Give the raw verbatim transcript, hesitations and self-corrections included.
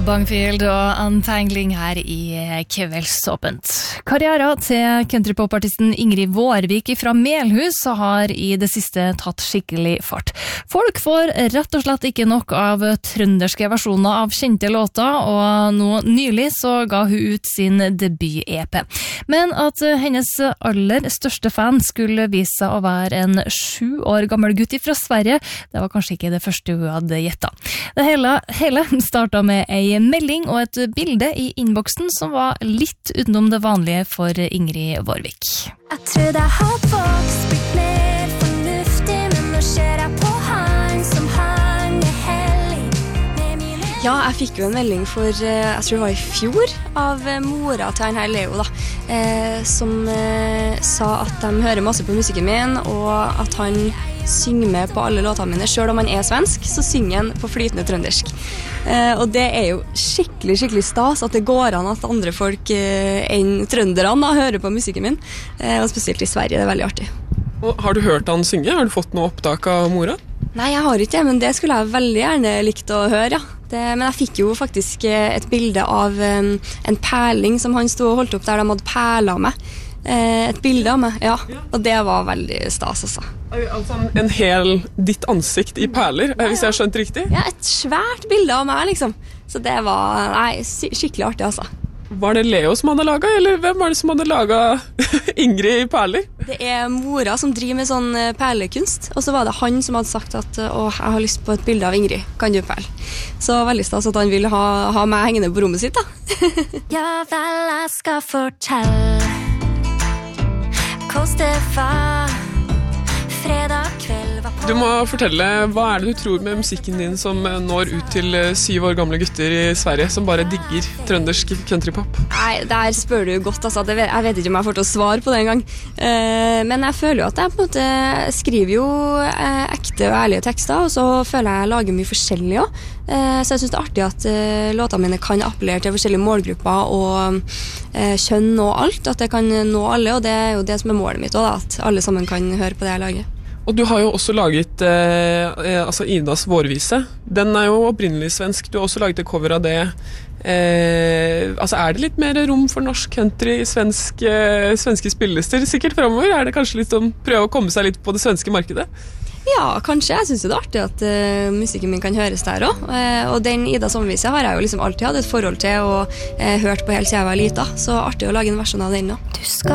Bangfield og Untangling her i Kveldsåpent. Karrieren til countrypop-artisten Ingrid Vårvik fra Melhus har i det siste tatt skikkelig fart. Folk får rett og slett ikke nok av trønderske versjoner av kjente låter, og nå nylig så ga hun ut sin debut-E P. Men at hennes aller største fan skulle vise seg å være en sju år gammel gutt fra Sverige, det var kanskje ikke det første hun hadde gjettet. Det hele, hele startet med ei melding og et bilde i innboksen som var litt utenom det vanlige for Ingrid Vårvik. Jeg tror jeg har vokst, blitt mer fornuftig, men nå ser jeg på han som han er hellig med mine... Ja, jeg fikk jo en melding for, jeg tror det var i fjor, av mora til han her Leo da, eh, som eh, sa at de hører masse på musikken min, og at han synger med på alle låtene mine. Selv om han er svensk, så synger han på flytende trøndersk. Eh, og det er jo skikkelig, skikkelig stas at det går an at andre folk eh, enn trønderne da, hører på musikken min. Eh, og spesielt i Sverige, det er veldig artig. Og har du hørt han synge? Har du fått noe opptak av mora? Nei, jeg har ikke det, men det skulle jeg veldig gjerne likt å høre, ja. Det, men jeg fikk jo faktisk et bilde av um, en perling som han stod og holdt opp der de hadde perlet meg. Eh, et bilde av meg, ja. Og det var veldig stas, altså. Altså en hel ditt ansikt i perler, ja, ja. Hvis jeg har skjønt riktig? Ja, et svært bilde av meg, liksom. Så det var nei, skikkelig artig, altså. Var det Leo som hadde laget, eller hvem var det som hadde laget Ingrid i perler? Det er mora som driver med sånn perlekunst, og så var det han som hadde sagt at å, jeg har lyst på et bilde av Ingrid, kan du perle? Så veldig stas at han ville ha, ha meg hengende på rommet sitt, da. Ja vel, jeg skal fortelle hvordan det var fredag kveld. Du må fortelle, hva er det du tror med musikken din som når ut til syv år gamle gutter i Sverige som bare digger trøndersk countrypop? Nei, der spør du godt, altså. Jeg vet ikke om jeg får til å svare på det en gang. Men jeg føler jo at jeg på en måte skriver jo ekte og ærlige tekster, og så føler jeg jeg lager mye forskjellig også. Så jeg synes det er artig at låtene mine kan appellere til forskjellige målgrupper og kjønn og alt, at jeg kan nå alle, og det er jo det som er målet mitt også, da, at alle sammen kan høre på det jeg lager. Og du har jo også laget eh, altså Idas vårvise. Den er jo opprinnelig svensk. Du har også laget et cover av det. Eh, altså er det litt mer rom for norsk country i svensk, eh, svenske spillelister sikkert fremover? Er det kanskje litt om prøve å komme seg litt på det svenske markedet? Ja, kanskje. Jeg synes det er artig at uh, musikken min kan høres der også. Uh, og den Idas vårvise har jeg jo liksom alltid hatt et forhold til og uh, hørt på helt siden jeg var liten. Så artig å lage en versjon av den nå. Du skal